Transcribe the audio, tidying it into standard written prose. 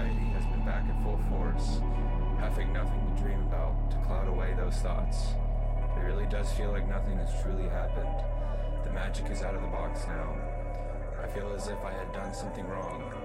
anxiety has been back in full force, having nothing to dream about to cloud away those thoughts. It really does feel like nothing has truly happened. The magic is out of the box now. I feel as if I had done something wrong.